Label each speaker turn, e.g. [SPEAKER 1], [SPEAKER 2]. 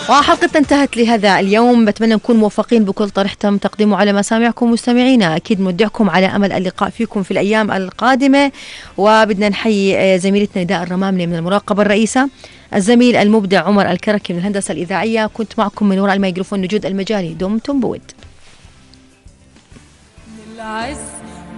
[SPEAKER 1] وحلقتنا انتهت لهذا اليوم. بتمنى نكون موفقين بكل طرح تم تقديمه على مسامعكم مستمعينا. أكيد مودعكم على أمل اللقاء فيكم في الأيام القادمة. وبدنا نحيي زميلتنا نداء الرماملي من المراقبة الرئيسة، الزميل المبدع عمر الكركي من الهندسة الإذاعية. كنت معكم من وراء الميكروفون نجود المجالي. دمتم بود.